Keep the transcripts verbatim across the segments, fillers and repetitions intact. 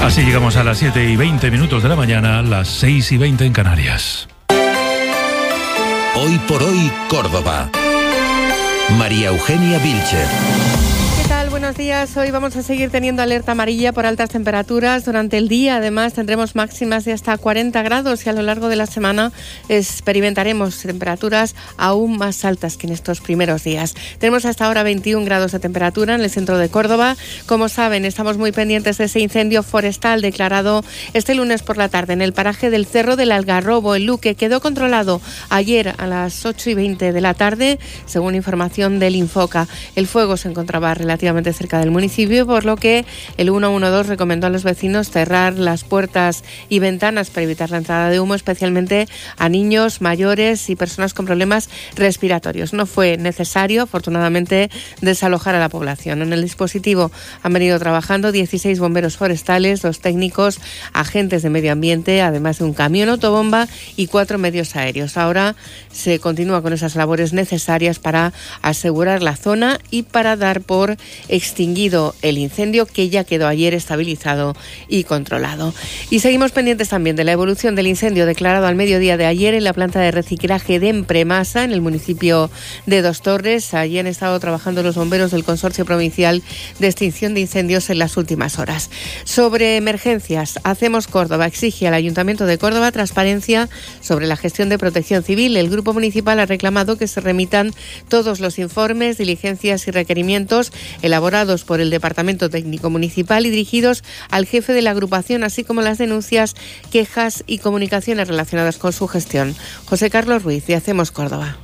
Así llegamos a las siete y veinte minutos de la mañana, las seis y veinte en Canarias. Hoy por hoy, Córdoba. María Eugenia Vilcher. ¿Qué tal? Buenos días. Hoy vamos a seguir teniendo alerta amarilla por altas temperaturas. Durante el día, además, tendremos máximas de hasta cuarenta grados y a lo largo de la semana experimentaremos temperaturas aún más altas que en estos primeros días. Tenemos hasta ahora veintiún grados de temperatura en el centro de Córdoba. Como saben, estamos muy pendientes de ese incendio forestal declarado este lunes por la tarde en el paraje del Cerro del Algarrobo, en Luque. Quedó controlado ayer a las ocho y veinte de la tarde, según información del Infoca. El fuego se encontraba relativamente cerca del municipio, por lo que el ciento doce recomendó a los vecinos cerrar las puertas y ventanas para evitar la entrada de humo, especialmente a niños, mayores y personas con problemas respiratorios. No fue necesario, afortunadamente, desalojar a la población. En el dispositivo han venido trabajando dieciséis bomberos forestales, dos técnicos, agentes de medio ambiente, además de un camión autobomba y cuatro medios aéreos. Ahora se continúa con esas labores necesarias para asegurar la zona y para dar por extinguido el incendio, que ya quedó ayer estabilizado y controlado. Y seguimos pendientes también de la evolución del incendio declarado al mediodía de ayer en la planta de reciclaje de Empremasa, en el municipio de Dos Torres. Allí han estado trabajando los bomberos del Consorcio Provincial de Extinción de Incendios en las últimas horas. Sobre emergencias, Hacemos Córdoba exige al Ayuntamiento de Córdoba transparencia sobre la gestión de protección civil. El Grupo Municipal ha reclamado que se remitan todos los informes, diligencias y requerimientos elaborados por el Departamento Técnico Municipal y dirigidos al jefe de la agrupación, así como las denuncias, quejas y comunicaciones relacionadas con su gestión. José Carlos Ruiz, de Hacemos Córdoba.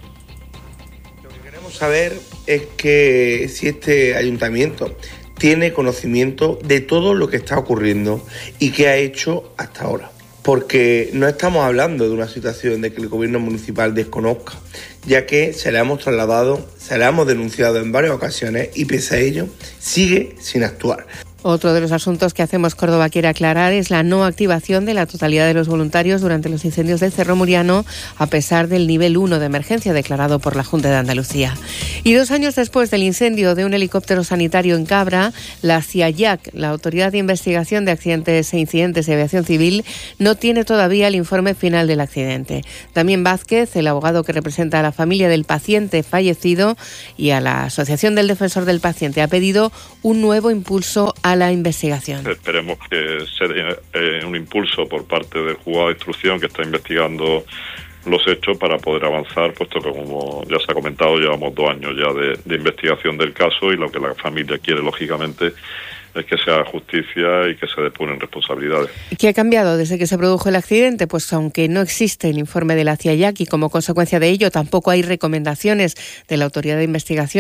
Lo que queremos saber es que si este ayuntamiento tiene conocimiento de todo lo que está ocurriendo y qué ha hecho hasta ahora. Porque no estamos hablando de una situación de que el gobierno municipal desconozca, ya que se le hemos trasladado, se le hemos denunciado en varias ocasiones y pese a ello sigue sin actuar. Otro de los asuntos que Hacemos Córdoba quiere aclarar es la no activación de la totalidad de los voluntarios durante los incendios del Cerro Muriano, a pesar del nivel uno de emergencia declarado por la Junta de Andalucía. Y dos años después del incendio de un helicóptero sanitario en Cabra, la CIAYAC, la Autoridad de Investigación de Accidentes e Incidentes de Aviación Civil, no tiene todavía el informe final del accidente. Damián Vázquez, el abogado que representa a la familia del paciente fallecido y a la Asociación del Defensor del Paciente, ha pedido un nuevo impulso a la investigación. Esperemos que se dé eh, un impulso por parte del juzgado de instrucción que está investigando los hechos para poder avanzar, puesto que, como ya se ha comentado, llevamos dos años ya de, de investigación del caso y lo que la familia quiere, lógicamente, es que se haga justicia y que se depuren responsabilidades. ¿Qué ha cambiado desde que se produjo el accidente? Pues aunque no existe el informe de la CIAYAC y como consecuencia de ello tampoco hay recomendaciones de la Autoridad de Investigación